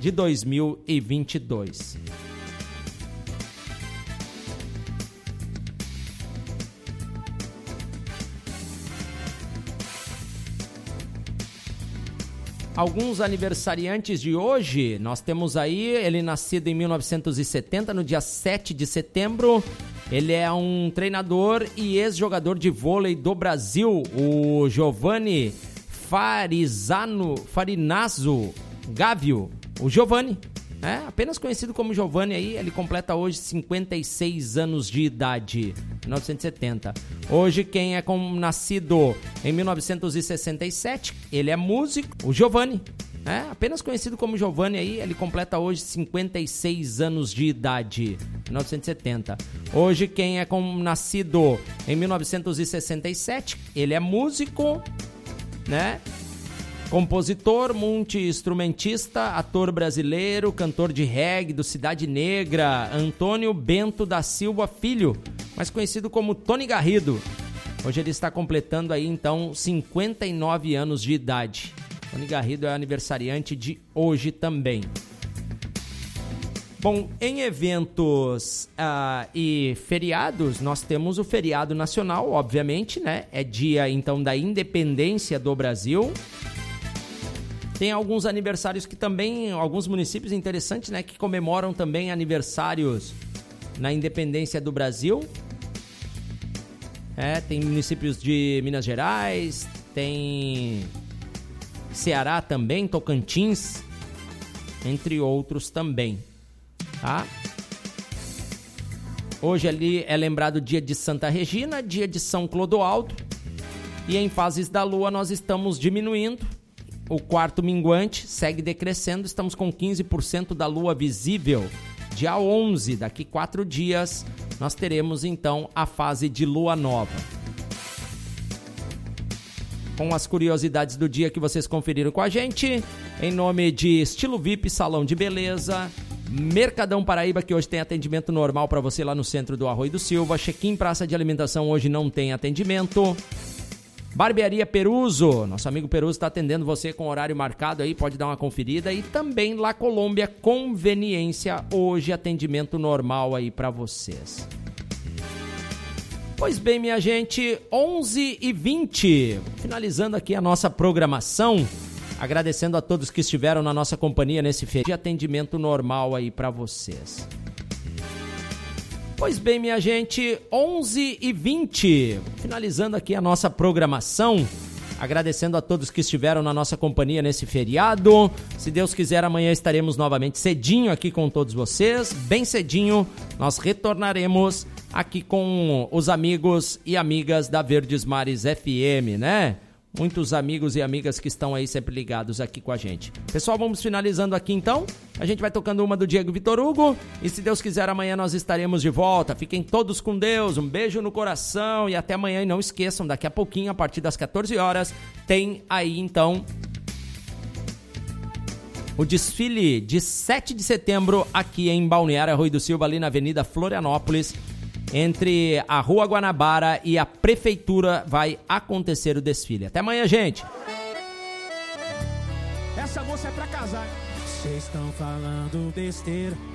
de 2022. Alguns aniversariantes de hoje, nós temos aí, ele nascido em 1970, no dia 7 de setembro. Ele é um treinador e ex-jogador de vôlei do Brasil, o Giovanni Farinazzo Gávio. O Giovanni, apenas conhecido como Giovanni aí, ele completa hoje 56 anos de idade, 1970. Hoje quem é nascido em 1967, ele é músico, o Giovanni, apenas conhecido como Giovanni aí, ele completa hoje 56 anos de idade, 1970. Hoje quem é nascido em 1967, ele é músico, compositor, multi-instrumentista, ator brasileiro, cantor de reggae do Cidade Negra, Antônio Bento da Silva Filho, mais conhecido como Tony Garrido. Hoje ele está completando aí então 59 anos de idade. Tony Garrido é aniversariante de hoje também. Bom, em eventos e feriados, nós temos o feriado nacional, obviamente, É dia então da independência do Brasil. Tem alguns aniversários que também, alguns municípios interessantes, que comemoram também aniversários na independência do Brasil. Tem municípios de Minas Gerais, tem Ceará também, Tocantins, entre outros também, tá? Hoje ali é lembrado o dia de Santa Regina, dia de São Clodoaldo, e em fases da lua nós estamos diminuindo. O quarto minguante segue decrescendo, estamos com 15% da lua visível. Dia 11, daqui 4 dias, nós teremos então a fase de lua nova. Com as curiosidades do dia que vocês conferiram com a gente, em nome de Estilo VIP, Salão de Beleza, Mercadão Paraíba, que hoje tem atendimento normal para você lá no centro do Arroio do Silva, Check-in Praça de Alimentação hoje não tem atendimento, Barbearia Peruso, nosso amigo Peruso está atendendo você com horário marcado aí, pode dar uma conferida. E também La Colômbia Conveniência, hoje atendimento normal aí para vocês. Pois bem, minha gente, 11h20, finalizando aqui a nossa programação, agradecendo a todos que estiveram na nossa companhia nesse feriado de atendimento normal aí para vocês. Pois bem, minha gente, 11h20, finalizando aqui a nossa programação, agradecendo a todos que estiveram na nossa companhia nesse feriado. Se Deus quiser, amanhã estaremos novamente cedinho aqui com todos vocês, bem cedinho, nós retornaremos aqui com os amigos e amigas da Verdes Mares FM, Muitos amigos e amigas que estão aí sempre ligados aqui com a gente. Pessoal, vamos finalizando aqui então. A gente vai tocando uma do Diego Vitor Hugo. E se Deus quiser, amanhã nós estaremos de volta. Fiquem todos com Deus. Um beijo no coração e até amanhã. E não esqueçam, daqui a pouquinho, a partir das 14 horas, tem aí então o desfile de 7 de setembro aqui em Balneário Arroio do Silva, ali na Avenida Florianópolis. Entre a Rua Guanabara e a Prefeitura vai acontecer o desfile. Até amanhã, gente! Essa moça é pra casar. Vocês estão falando besteira.